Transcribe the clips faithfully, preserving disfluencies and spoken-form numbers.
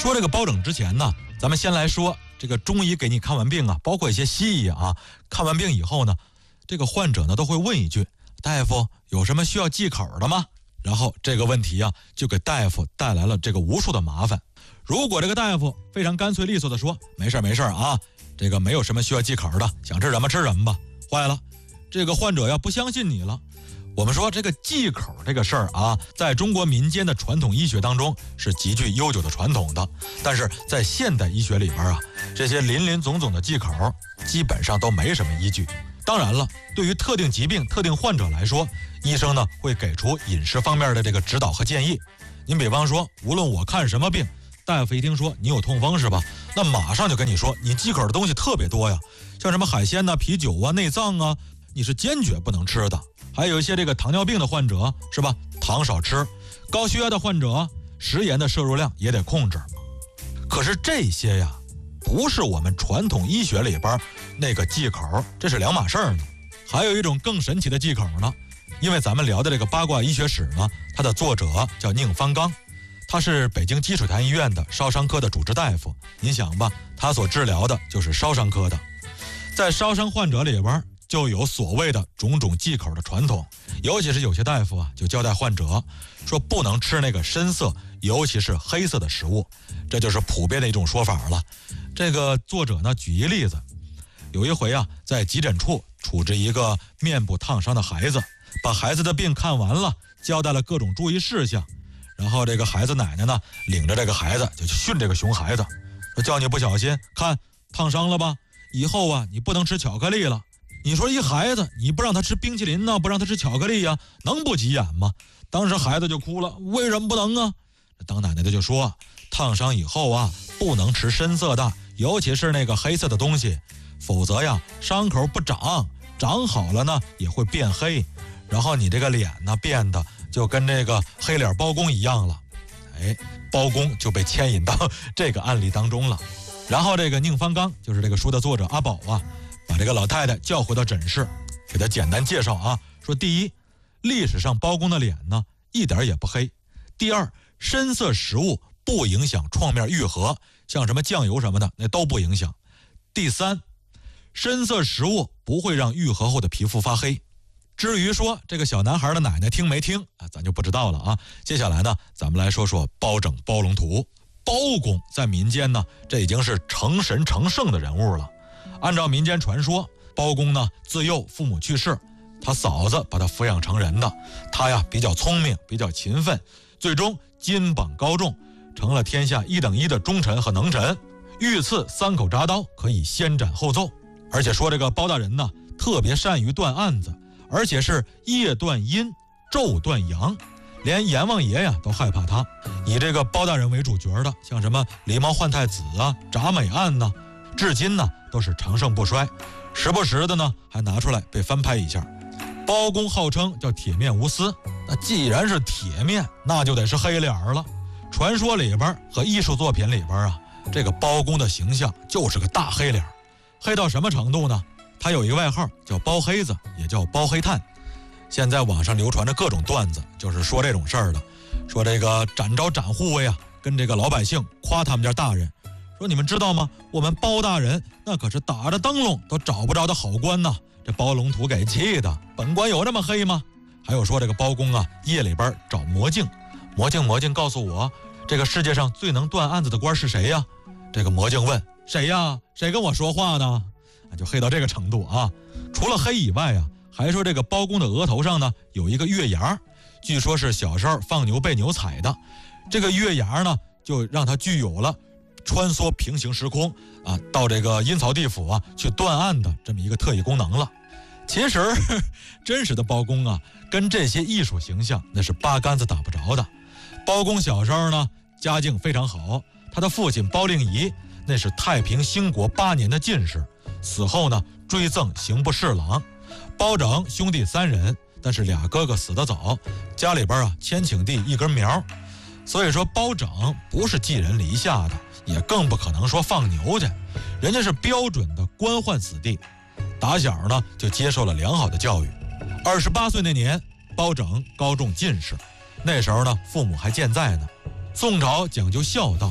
说这个包拯之前呢，咱们先来说这个中医给你看完病啊，包括一些西医啊，看完病以后呢，这个患者呢都会问一句：大夫有什么需要忌口的吗？然后这个问题啊，就给大夫带来了这个无数的麻烦。如果这个大夫非常干脆利索的说：没事没事啊，这个没有什么需要忌口的，想吃什么吃什么吧。坏了，这个患者要不相信你了。我们说这个忌口这个事儿啊，在中国民间的传统医学当中是极具悠久的传统的，但是在现代医学里边啊，这些林林总总的忌口基本上都没什么依据。当然了，对于特定疾病、特定患者来说，医生呢会给出饮食方面的这个指导和建议。您比方说，无论我看什么病，大夫一听说你有痛风是吧，那马上就跟你说，你忌口的东西特别多呀，像什么海鲜呐、啤酒啊、内脏啊，你是坚决不能吃的。还有一些这个糖尿病的患者是吧，糖少吃；高血压的患者，食盐的摄入量也得控制。可是这些呀，不是我们传统医学里边那个忌口，这是两码事儿呢。还有一种更神奇的忌口呢，因为咱们聊的这个八卦医学史呢，它的作者叫宁方刚，他是北京积水潭医院的烧伤科的主治大夫。您想吧，他所治疗的就是烧伤科的，在烧伤患者里边就有所谓的种种忌口的传统，尤其是有些大夫啊，就交代患者说不能吃那个深色，尤其是黑色的食物，这就是普遍的一种说法了。这个作者呢，举一例子，有一回啊，在急诊处处置一个面部烫伤的孩子，把孩子的病看完了，交代了各种注意事项，然后这个孩子奶奶呢，领着这个孩子就去训这个熊孩子，说叫你不小心，看烫伤了吧，以后啊，你不能吃巧克力了。你说一孩子，你不让他吃冰淇淋呢，不让他吃巧克力呀，能不急眼吗？当时孩子就哭了，为什么不能啊？当奶奶的就说，烫伤以后啊，不能吃深色的，尤其是那个黑色的东西，否则呀，伤口不长，长好了呢也会变黑，然后你这个脸呢变得就跟这个黑脸包公一样了。哎，包公就被牵引到这个案例当中了。然后这个宁方刚，就是这个书的作者阿宝啊，把这个老太太叫回到诊室，给她简单介绍啊，说第一，历史上包公的脸呢一点也不黑；第二，深色食物不影响创面愈合，像什么酱油什么的那都不影响；第三，深色食物不会让愈合后的皮肤发黑。至于说这个小男孩的奶奶听没听啊，咱就不知道了啊。接下来呢，咱们来说说包拯包龙图。包公在民间呢，这已经是成神成圣的人物了。按照民间传说，包公呢自幼父母去世，他嫂子把他抚养成人的。他呀比较聪明，比较勤奋，最终金榜高中，成了天下一等一的忠臣和能臣。御赐三口铡刀，可以先斩后奏。而且说这个包大人呢，特别善于断案子，而且是夜断阴，昼断阳，连阎王爷呀都害怕他。以这个包大人为主角的，像什么狸猫换太子啊、铡美案呢，至今呢都是长盛不衰，时不时的呢还拿出来被翻拍一下。包公号称叫铁面无私，那既然是铁面，那就得是黑脸了。传说里边和艺术作品里边啊，这个包公的形象就是个大黑脸，黑到什么程度呢？他有一个外号叫包黑子，也叫包黑炭。现在网上流传着各种段子，就是说这种事儿的，说这个展昭展护卫啊，跟这个老百姓夸他们家大人，说你们知道吗？我们包大人那可是打着灯笼都找不着的好官呐！这包龙图给气的，本官有这么黑吗？还有说这个包公啊，夜里边找魔镜，魔镜魔镜告诉我，这个世界上最能断案子的官是谁呀？这个魔镜问谁呀？谁跟我说话呢？就黑到这个程度啊！除了黑以外啊，还说这个包公的额头上呢有一个月牙，据说是小时候放牛被牛踩的。这个月牙呢，就让他具有了穿梭平行时空啊，到这个阴曹地府啊去断案的这么一个特异功能了。其实真实的包公啊，跟这些艺术形象那是八竿子打不着的。包公小时候呢，家境非常好，他的父亲包令仪那是太平兴国八年的进士，死后呢追赠刑部侍郎。包拯兄弟三人，但是俩哥哥死得早，家里边啊千顷地一根苗，所以说包拯不是寄人篱下的，也更不可能说放牛去，人家是标准的官宦子弟。打小呢就接受了良好的教育。二十八岁那年，包拯高中进士，那时候呢父母还健在呢。宋朝讲究孝道，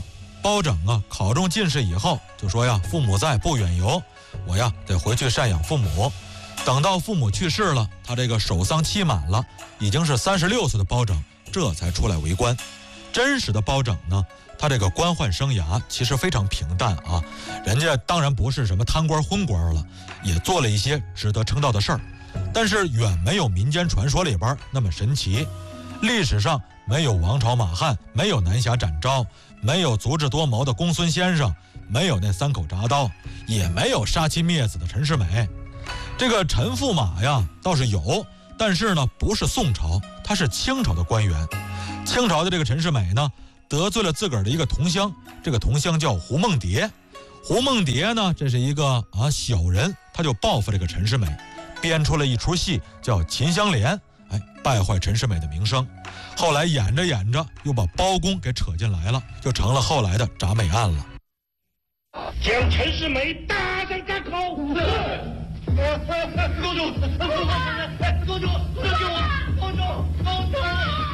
包拯啊考中进士以后就说呀，父母在，不远游，我呀得回去赡养父母。等到父母去世了，他这个守丧期满了，已经是三十六岁的包拯这才出来为官。真实的包拯呢，他这个官宦生涯其实非常平淡啊，人家当然不是什么贪官昏官了，也做了一些值得称道的事儿，但是远没有民间传说里边那么神奇。历史上没有王朝马汉，没有南侠展昭，没有足智多谋的公孙先生，没有那三口铡刀，也没有杀妻灭子的陈世美。这个陈驸马呀倒是有，但是呢不是宋朝，他是清朝的官员。清朝的这个陈世美呢得罪了自个儿的一个同乡，这个同乡叫胡梦蝶。胡梦蝶呢这是一个啊小人，他就报复这个陈世美，编出了一出戏叫《秦香莲》，哎，败坏陈世美的名声。后来演着演着又把包公给扯进来了，就成了后来的铡美案了。 将陈世美打在港口。公主，公主，公主，公主，公主，公主。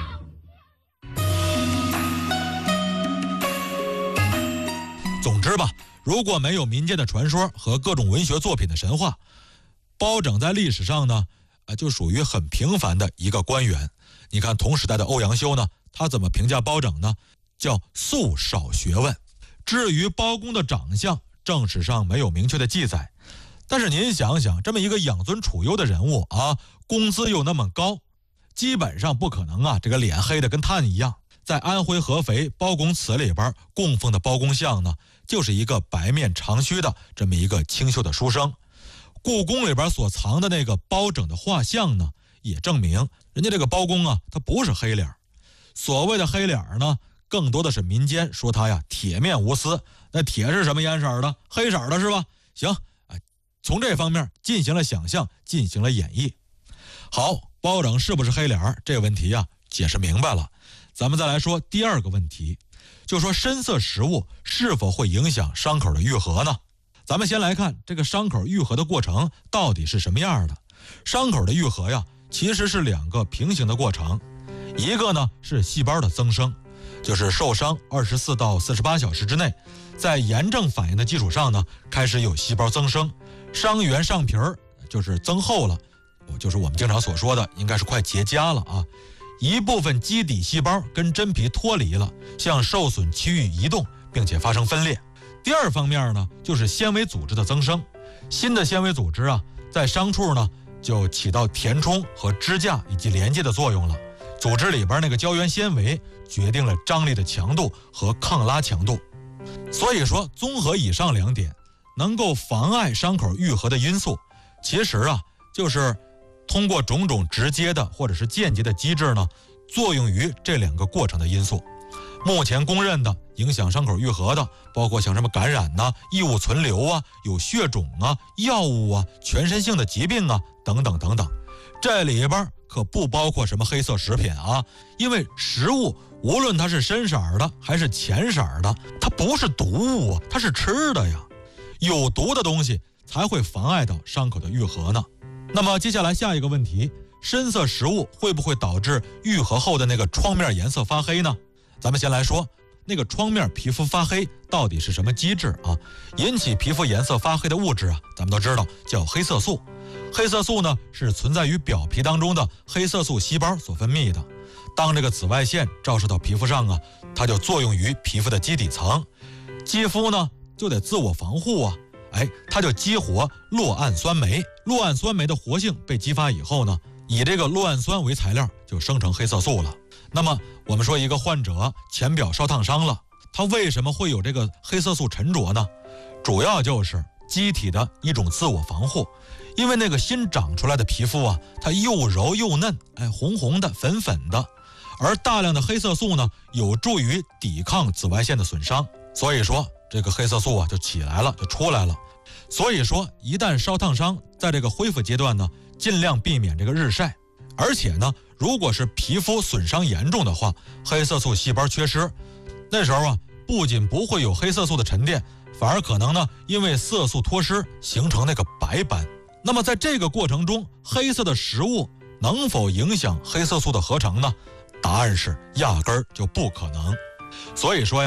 总之吧，如果没有民间的传说和各种文学作品的神话，包拯在历史上呢，啊，就属于很平凡的一个官员。你看同时代的欧阳修呢，他怎么评价包拯呢？叫素少学问。至于包公的长相，正史上没有明确的记载。但是您想想，这么一个养尊处优的人物啊，工资又那么高，基本上不可能啊，这个脸黑的跟炭一样。在安徽合肥包公祠里边供奉的包公像呢，就是一个白面长须的这么一个清秀的书生。故宫里边所藏的那个包拯的画像呢，也证明人家这个包公啊，他不是黑脸。所谓的黑脸呢，更多的是民间说他呀铁面无私。那铁是什么颜色的？黑色的是吧？行，从这方面进行了想象，进行了演绎。好，包拯是不是黑脸这个问题啊，解释明白了。咱们再来说第二个问题，就说深色食物是否会影响伤口的愈合呢？咱们先来看这个伤口愈合的过程到底是什么样的。伤口的愈合呀，其实是两个平行的过程。一个呢是细胞的增生，就是受伤二十四到四十八小时之内，在炎症反应的基础上呢，开始有细胞增生，伤员上皮儿就是增厚了，就是我们经常所说的应该是快结痂了啊。一部分基底细胞跟真皮脱离了，向受损区域移动，并且发生分裂。第二方面呢，就是纤维组织的增生。新的纤维组织啊，在伤处呢就起到填充和支架以及连接的作用了。组织里边那个胶原纤维决定了张力的强度和抗拉强度。所以说，综合以上两点，能够妨碍伤口愈合的因素，其实啊，就是通过种种直接的或者是间接的机制呢，作用于这两个过程的因素。目前公认的影响伤口愈合的，包括像什么感染呐、异物存留啊、有血肿啊、药物啊、全身性的疾病啊等等等等。这里边可不包括什么黑色食品啊，因为食物无论它是深色的还是浅色的，它不是毒物啊，它是吃的呀。有毒的东西才会妨碍到伤口的愈合呢。那么接下来下一个问题，深色食物会不会导致愈合后的那个创面颜色发黑呢？咱们先来说那个创面皮肤发黑到底是什么机制啊？引起皮肤颜色发黑的物质啊，咱们都知道叫黑色素。黑色素呢是存在于表皮当中的黑色素细胞所分泌的。当这个紫外线照射到皮肤上啊，它就作用于皮肤的基底层，肌肤呢就得自我防护啊。哎，它就激活酪氨酸酶，酪氨酸酶的活性被激发以后呢，以这个酪氨酸为材料，就生成黑色素了。那么我们说一个患者前表烧烫伤了，他为什么会有这个黑色素沉着呢？主要就是机体的一种自我防护。因为那个新长出来的皮肤啊，它又柔又嫩，哎，红红的粉粉的，而大量的黑色素呢，有助于抵抗紫外线的损伤，所以说这个黑色素啊就起来了，就出来了。所以说一旦烧烫伤，在这个恢复阶段呢，尽量避免这个日晒。而且呢，如果是皮肤损伤严重的话，黑色素细胞缺失，那时候啊，不仅不会有黑色素的沉淀，反而可能呢，因为色素脱失形成那个白斑。那么在这个过程中，黑色的食物能否影响黑色素的合成呢？答案是压根儿就不可能。所以说呀，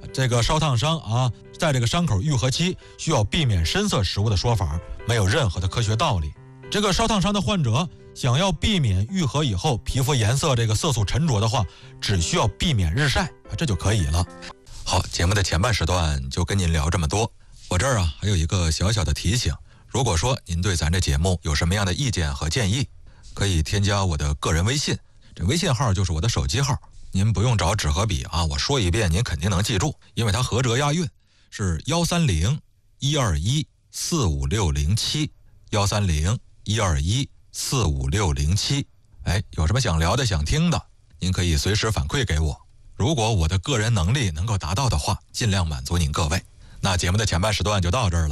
这个烧烫伤啊，在这个伤口愈合期需要避免深色食物的说法没有任何的科学道理。这个烧烫伤的患者想要避免愈合以后皮肤颜色这个色素沉着的话，只需要避免日晒，这就可以了。好，节目的前半时段就跟您聊这么多。我这儿啊还有一个小小的提醒，如果说您对咱这节目有什么样的意见和建议，可以添加我的个人微信，这微信号就是我的手机号，您不用找纸和笔啊，我说一遍您肯定能记住，因为它合辙押韵，是幺三零一二一四五六零七，幺三零一二一四五六零七。哎，有什么想聊的、想听的，您可以随时反馈给我。如果我的个人能力能够达到的话，尽量满足您各位。那节目的前半时段就到这儿了。